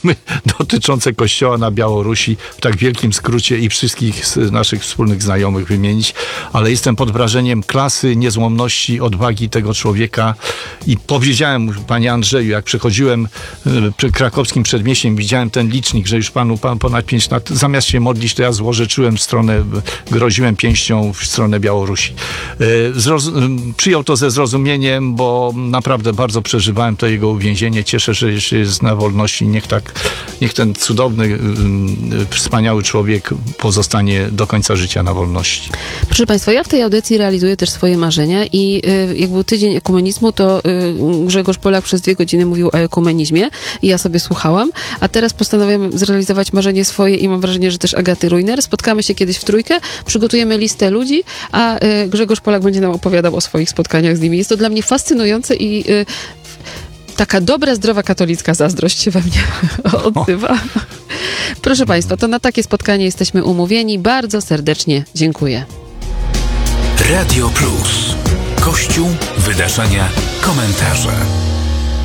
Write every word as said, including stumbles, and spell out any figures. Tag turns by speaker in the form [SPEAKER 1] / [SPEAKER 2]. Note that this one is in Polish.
[SPEAKER 1] dotyczące kościoła na Białorusi w tak wielkim skrócie i wszystkich z naszych wspólnych znajomych wymienić, ale jestem pod wrażeniem klasy, niezłomności, odwagi tego człowieka i powiedziałem, panie Andrzeju, jak przechodziłem przy krakowskim przedmieściem, widziałem ten licznik, że już panu pan ponad pięć lat, zamiast się modlić, to ja złorzeczyłem w stronę, groziłem pięścią w stronę Białorusi. Zrozum- przyjął to ze zrozumieniem, bo naprawdę bardzo przeżywałem to jego uwięzienie. Cieszę się, że jeszcze jest na wolności. Niech tak, niech ten cudowny, wspaniały człowiek pozostanie do końca życia na wolności.
[SPEAKER 2] Proszę państwa, ja w tej audycji realizuję też swoje marzenia i jak był tydzień ekumenizmu, to Grzegorz Polak przez dwie godziny mówił o ekumenizmie i ja sobie słuchałam, a teraz postanowiłem zrealizować marzenie swoje i mam wrażenie, że też Agaty Rujner. Spotkamy się kiedyś w trójkę, przygotujemy listę ludzi, a Grzegorz Polak będzie nam opowiadał o swoich spotkaniach z nimi. Jest to dla mnie fascynujące i taka dobra, zdrowa katolicka zazdrość się we mnie odzywa. Proszę państwa, to na takie spotkanie jesteśmy umówieni. Bardzo serdecznie dziękuję.
[SPEAKER 3] Radio Plus. Kościół, wydarzenia, komentarze.